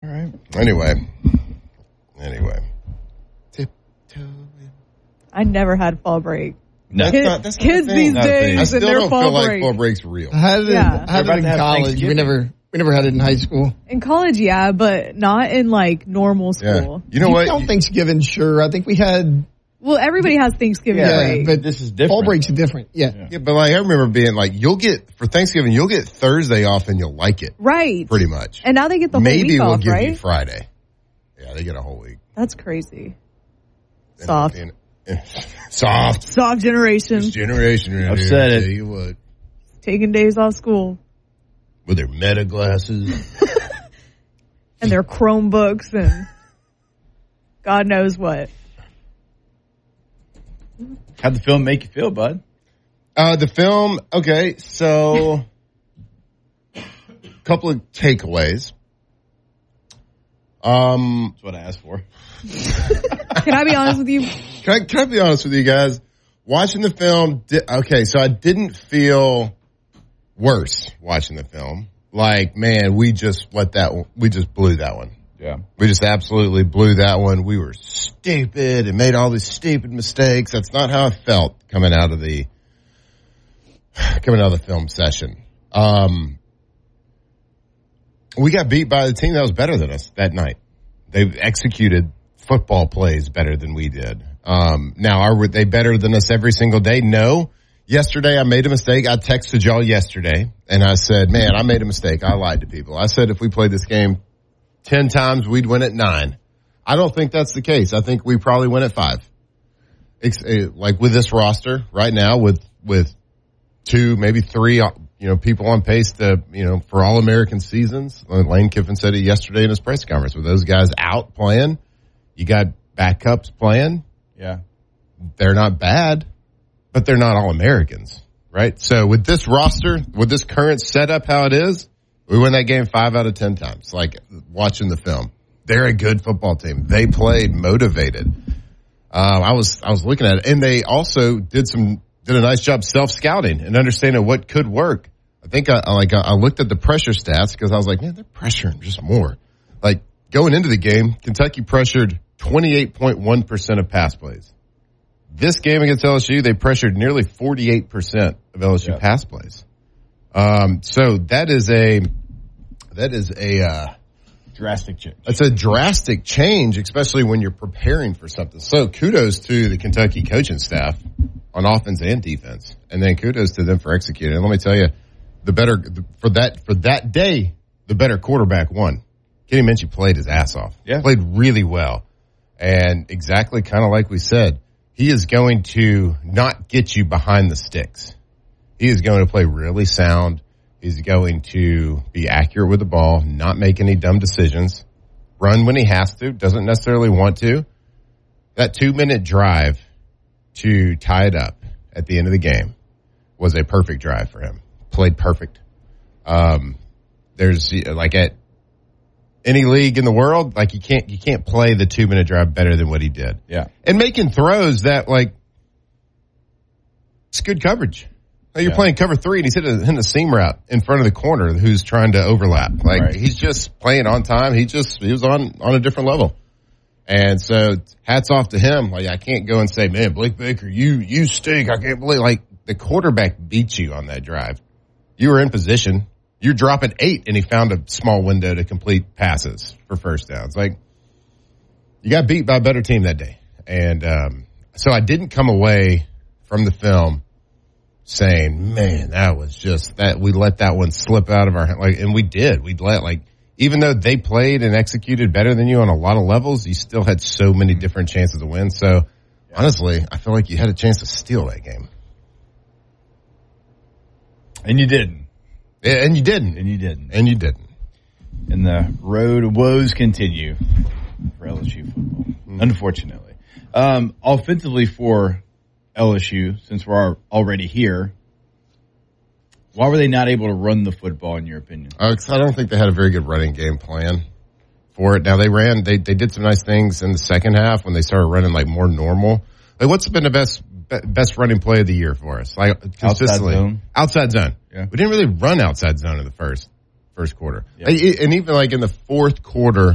All right. Anyway. I never had fall break. No. That's Kids these days I and still their don't fall feel like break. fall break's real. I had it About in to have college. We Thanksgiving. never had it in high school. In college, yeah, but not in like normal school. You know what? On Thanksgiving, sure. I think we had. Well, everybody has Thanksgiving break. but This is different. Fall breaks are different. Yeah. Yeah, but like I remember being like, for Thanksgiving, you'll get Thursday off and you'll like it. Right. Pretty much. And now they get the Maybe whole we'll week give off, right? you Friday. Yeah, they get a whole week. That's crazy. Soft. Soft. Generation. This generation right I've here, said I it. tell you what. Taking days off school. With their meta glasses. And their Chromebooks and God knows what. How'd the film make you feel, bud? The film, okay, so a couple of takeaways. That's what I asked for. Can I be honest with you? Can I be honest with you guys? Watching the film, so I didn't feel worse watching the film. Like, man, we just blew that one. Yeah. We just absolutely blew that one. We were stupid and made all these stupid mistakes. That's not how I felt coming out of the film session. We got beat by the team that was better than us that night. They've executed football plays better than we did. Now, are they better than us every single day? No. Yesterday, I made a mistake. I texted y'all yesterday, and I said, man, I made a mistake. I lied to people. I said if we played this game 10 times, we'd win at 9. I don't think that's the case. I think we probably win at 5. Like with this roster right now with 2, maybe 3, people on pace to, for All-American seasons. Lane Kiffin said it yesterday in his press conference. With those guys out playing, you got backups playing. Yeah. They're not bad, but they're not All-Americans, right? So with this roster, with this current setup how it is, we win that game 5 out of 10 times, like watching the film. They're a good football team. They played motivated. I was looking at it, and they also did a nice job self-scouting and understanding what could work. I think I looked at the pressure stats because I was like, man, they're pressuring just more. Like going into the game, Kentucky pressured 28.1% of pass plays. This game against LSU, they pressured nearly 48% of LSU pass plays. So that is a drastic change. It's a drastic change, especially when you're preparing for something. So kudos to the Kentucky coaching staff on offense and defense, and then kudos to them for executing. And let me tell you, for that day, the better quarterback won. Kenny Minchie played his ass off. Yeah, played really well, and exactly kind of like we said, he is going to not get you behind the sticks. He is going to play really sound. He's going to be accurate with the ball, not make any dumb decisions, run when he has to, doesn't necessarily want to. That 2-minute drive to tie it up at the end of the game was a perfect drive for him. Played perfect. There's like at any league in the world, like you can't play the 2-minute drive better than what he did. Yeah. And making throws that it's good coverage. You're playing cover 3, and he's hitting a seam route in front of the corner who's trying to overlap. He's just playing on time. He was on a different level. And so hats off to him. I can't go and say, man, Blake Baker, you stink. I can't believe, the quarterback beat you on that drive. You were in position. You're dropping 8, and he found a small window to complete passes for first downs. You got beat by a better team that day. And so I didn't come away from the film saying, man, that was just that we let that one slip out of our and we did. We'd let even though they played and executed better than you on a lot of levels, you still had so many different chances to win. So honestly, I feel like you had a chance to steal that game. And you didn't. Yeah, and you didn't. And you didn't. And you didn't. And the road woes continue for LSU football, unfortunately. Offensively for LSU, since we're already here, why were they not able to run the football, in your opinion? I don't think they had a very good running game plan for it. Now, they did some nice things in the second half when they started running more normal. What's been the best running play of the year for us? Consistently. Outside zone. Yeah. We didn't really run outside zone in the first quarter. Yeah. And even in the fourth quarter,